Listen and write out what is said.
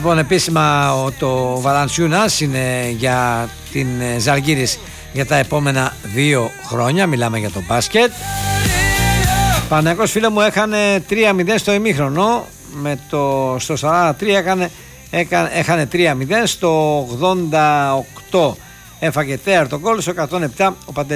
Λοιπόν, επίσημα το Βαλαντσιούνας είναι για την Ζαλγκίρις για τα επόμενα 2 χρόνια. Μιλάμε για το μπάσκετ. Παναθηναϊκός, φίλε μου, έχανε 3-0 στο ημίχρονο. Στο 43 έχανε 3-0. Στο 88 έφαγε τέταρτο γκολ. Στο 107 ο